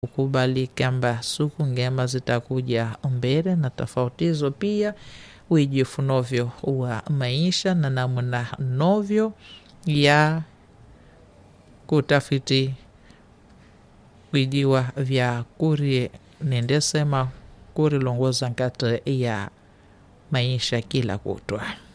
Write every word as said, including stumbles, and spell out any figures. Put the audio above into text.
ukubali kwamba siku ngema zitakuja mbele na tofautizo pia uijifu novyo wa maisha na namna novyo ya kutafiti wijiwa vya kuri nendesema kuri longoza nkate ya maisha kila kutwa.